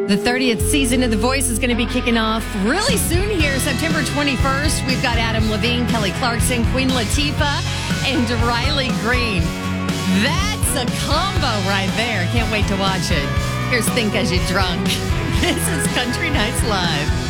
The 30th season of The Voice is going to be kicking off really soon here, September 21st. We've got Adam Levine, Kelly Clarkson, Queen Latifah, and Riley Green. That's a combo right there. Can't wait to watch it. Here's Think As You're Drunk. This is Country Nights Live.